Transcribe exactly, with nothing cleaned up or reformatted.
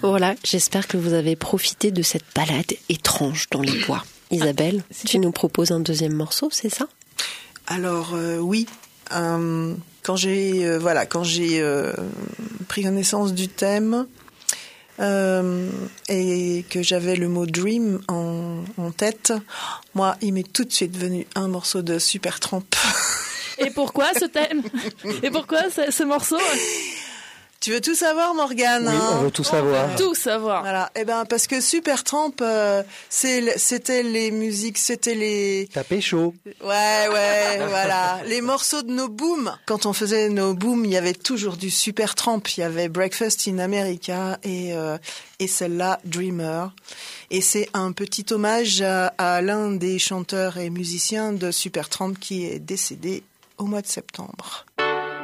Voilà, j'espère que vous avez profité de cette balade étrange dans les bois. Isabelle, ah, tu nous proposes un deuxième morceau, c'est ça ? Alors euh, oui, euh, quand j'ai euh, voilà, quand j'ai euh, pris connaissance du thème euh, et que j'avais le mot dream en, en tête, moi, il m'est tout de suite venu un morceau de Supertramp. Et pourquoi ce thème ? Et pourquoi ce, ce morceau ? Tu veux tout savoir, Morgane ? Oui, on veut tout savoir. Tout savoir. Voilà. Eh ben, parce que Supertramp, euh, c'est, c'était les musiques, c'était les. Tapé chaud. Ouais, ouais, voilà. Les morceaux de nos booms. Quand on faisait nos booms, il y avait toujours du Supertramp. Il y avait Breakfast in America et euh, et celle-là, Dreamer. Et c'est un petit hommage à, à l'un des chanteurs et musiciens de Supertramp qui est décédé au mois de septembre.